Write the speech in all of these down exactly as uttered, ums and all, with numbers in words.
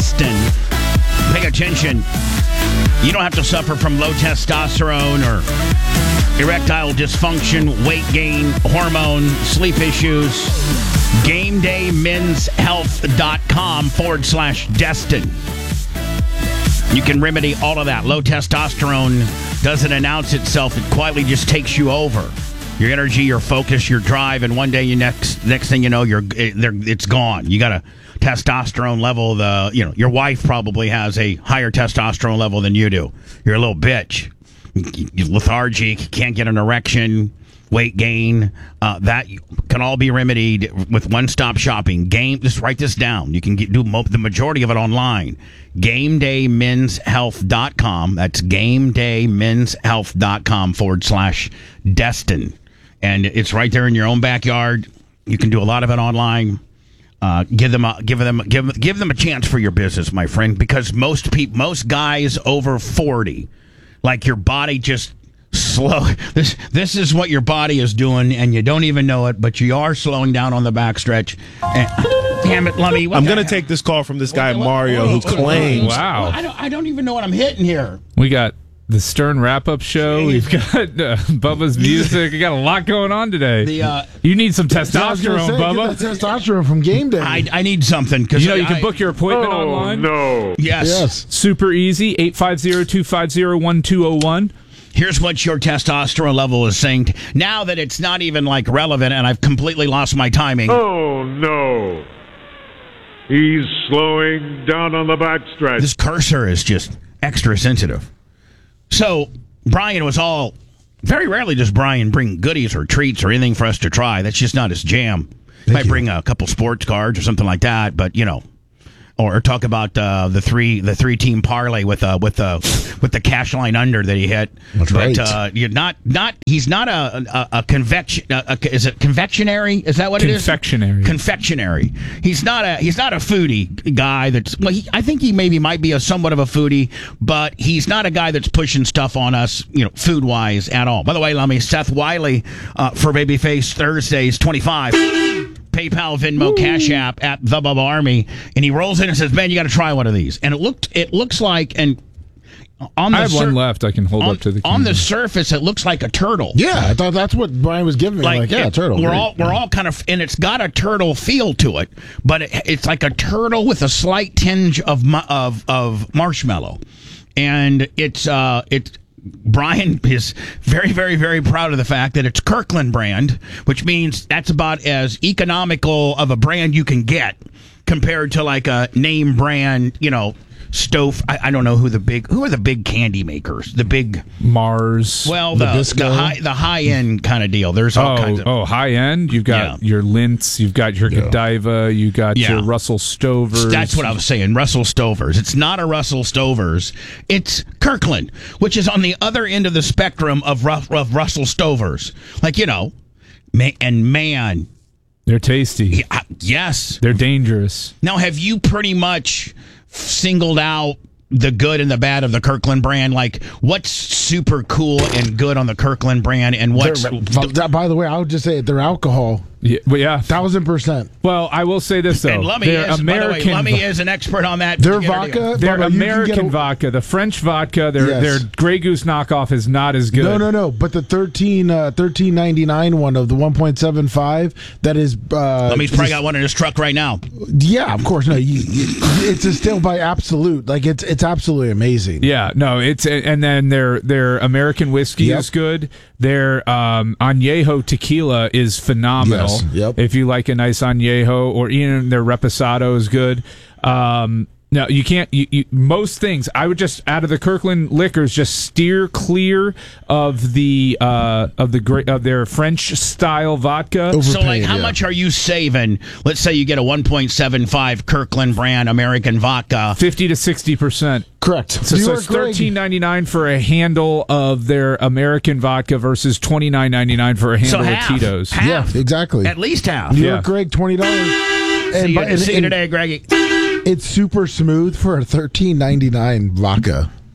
Destin. Pay attention. You don't have to suffer from low testosterone or erectile dysfunction, weight gain, hormone, sleep issues. GameDayMen'sHealth.com forward slash Destin. You can remedy all of that. Low testosterone doesn't announce itself. It quietly just takes you over. Your energy, your focus, your drive, and one day you next next thing you know, you're it, it's gone. You got a testosterone level. The you know your wife probably has a higher testosterone level than you do. You're a little bitch. You're lethargic. Can't get an erection. Weight gain. Uh, that can all be remedied with one-stop shopping. Game. Just write this down. You can get, do mo- the majority of it online. GameDayMen'sHealth.com. That's GameDayMen'sHealth.com forward slash Destin. And it's right there in your own backyard. You can do a lot of it online. Uh, give them a give them give give them a chance for your business, my friend. Because most people, most guys over forty, like your body just slow. This this is what your body is doing, and you don't even know it. But you are slowing down on the backstretch. And, damn it, Lummy! I'm going to take this call from this guy what, what, Mario, what, what, who claims. Wow! I don't I don't even know what I'm hitting here. We got the Stern wrap-up show. Jeez. We've got uh, Bubba's music. We got a lot going on today. The, uh, you need some testosterone, say, Bubba. Get that testosterone from Game Day. I, I need something because you know you I, can book your appointment oh, online. No. Yes. Yes. Super easy. eight five zero, two five zero, one two zero one. Here's what your testosterone level is saying. Now that it's not even like relevant, and I've completely lost my timing. Oh no. He's slowing down on the backstretch. This cursor is just extra sensitive. So Brian was all, very rarely does Brian bring goodies or treats or anything for us to try. That's just not his jam. He might bring a couple sports cards or something like that, but you know, or talk about uh, the three the three team parlay with uh, with the with the cash line under that he hit. That's but, right. Uh, you're not not he's not a a, a convection. A, a, is it confectionery? Is that what it is? Confectionery. Confectionery. He's not a he's not a foodie guy. That's well. He, I think he maybe might be a somewhat of a foodie, but he's not a guy that's pushing stuff on us, you know, food wise at all. By the way, let me Seth Wiley uh, for Babyface Thursdays twenty-five. PayPal, Venmo, Ooh. Cash App at the Bubba Army, and he rolls in and says, "Man, you got to try one of these." And it looked, it looks like, and on the I have sur- one left. I can hold on, up to the camera. on the surface, it looks like a turtle. Yeah, I thought that's what Brian was giving me. Like, like yeah, it, turtle. We're Great. all we're all kind of, and it's got a turtle feel to it, but it, it's like a turtle with a slight tinge of of of marshmallow, and it's uh it's. Brian is very, very, very proud of the fact that it's Kirkland brand, which means that's about as economical of a brand you can get compared to like a name brand, you know, Stove. I, I don't know who the big, who are the big candy makers? The big Mars. Well, the the, the high the high end kind of deal. There's all oh, kinds of oh high end. You've got yeah. your Lintz. You've got your Yeah. Godiva. You got Yeah. your Russell Stovers. That's what I was saying. Russell Stovers. It's not a Russell Stovers. It's Kirkland, which is on the other end of the spectrum of, Ru- of Russell Stovers. Like, you know, man, and man. They're tasty. Yeah, yes. They're dangerous. Now, have you pretty much singled out the good and the bad of the Kirkland brand? Like, what's super cool and good on the Kirkland brand, and what's... They're- by the way, I would just say their alcohol, Yeah, well, yeah. thousand percent. Well, I will say this though. And Lummy Their is, American by the way, Lummy vo- is an expert on that. Their particular deal. vodka, Their Bubba, you can American get a- vodka, the French vodka, their Yes. their Grey Goose knockoff is not as good. No, no, no. But the thirteen, uh, thirteen ninety-nine one of the one point seven five, that is. Uh, Lummy's probably got one in his truck right now. Yeah, of course. No, you, you, it's distilled by Absolute. Like it's it's absolutely amazing. Yeah, no, it's and then their their American whiskey Yep. is good. Their um, añejo tequila is phenomenal. Yes, yep. If you like a nice añejo, or even their reposado is good. Um, no, you can't. You, you, most things, I would just out of the Kirkland liquors, just steer clear of the uh, of the great of their French style vodka. Overpaid, So, like, how yeah. much are you saving? Let's say you get a one point seven five Kirkland brand American vodka. Fifty to sixty percent. Correct. So, New so York it's Greg. thirteen ninety nine for a handle of their American vodka versus twenty nine ninety nine for a handle So of half. Tito's. Half. Yeah, exactly. At least half. New Yeah. York Greg, twenty dollars. See you, and, see you and today, Greggy. it's super smooth for a thirteen ninety-nine vodka.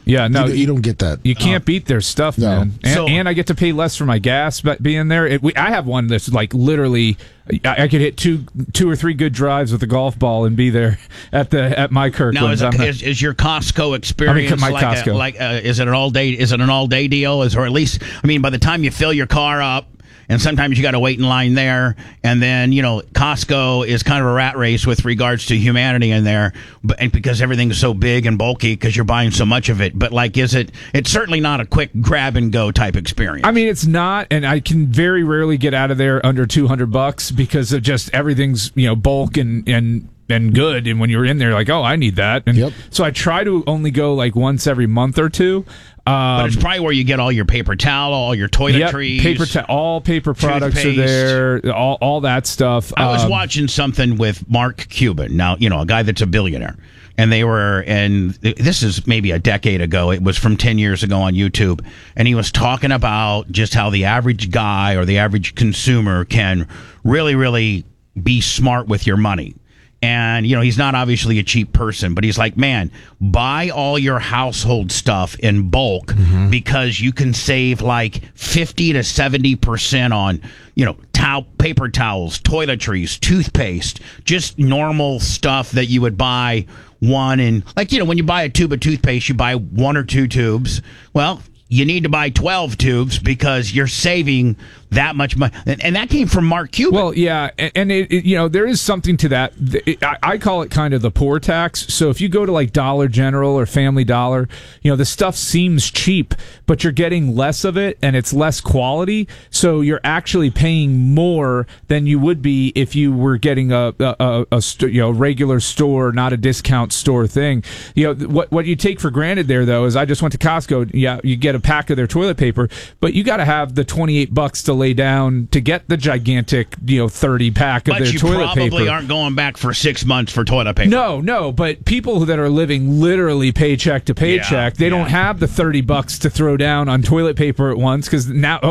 Yeah, no, you, you don't get that. You can't beat their stuff, No. man. And, So- and I get to pay less for my gas, but being there, it, we, I have one that's like literally, I, I could hit two, two or three good drives with a golf ball and be there at the at my Kirkland. Now, is, it, is, is your Costco experience my like Costco. A, like a, is it an all day? Is it an all day deal? Is or at least I mean, by the time you fill your car up. And sometimes you got to wait in line there. And then, you know, Costco is kind of a rat race with regards to humanity in there. But and because everything's so big and bulky because you're buying so much of it. But, like, is it, it's certainly not a quick grab and go type experience. I mean, it's not, and I can very rarely get out of there under two hundred bucks because of just everything's, you know, bulk and, and, and good. And when you're in there, like, oh, I need that. And Yep. so I try to only go like once every month or two. Um, But it's probably where you get all your paper towel, all your toiletries. Yep, paper ta- all paper products toothpaste. are there, all all that stuff. I was Um, watching something with Mark Cuban. Now, you know, a guy that's a billionaire. And they were, and this is maybe a decade ago. It was from ten years ago on YouTube. And he was talking about just how the average guy or the average consumer can really, really be smart with your money. And, you know, he's not obviously a cheap person, but he's like, man, buy all your household stuff in bulk Mm-hmm. because you can save like fifty to seventy percent on, you know, towel, paper towels, toiletries, toothpaste, just normal stuff that you would buy one in. Like, you know, when you buy a tube of toothpaste, you buy one or two tubes. Well, you need to buy twelve tubes because you're saving that much money. And, and that came from Mark Cuban. Well, yeah, and, and it, it, you know, there is something to that. It, I, I call it kind of the poor tax. So if you go to like Dollar General or Family Dollar, you know, the stuff seems cheap, but you're getting less of it and it's less quality. So you're actually paying more than you would be if you were getting a a, a, a st- you know regular store, not a discount store thing. You know, what what you take for granted there though is I just went to Costco. Yeah, you get a pack of their toilet paper, but you got to have the twenty-eight bucks to lay down to get the gigantic, you know, thirty pack of but their you toilet probably paper. aren't going back for six months for toilet paper. No, no, but people that are living literally paycheck to paycheck, Yeah, they yeah. don't have the thirty bucks to throw down on toilet paper at once because now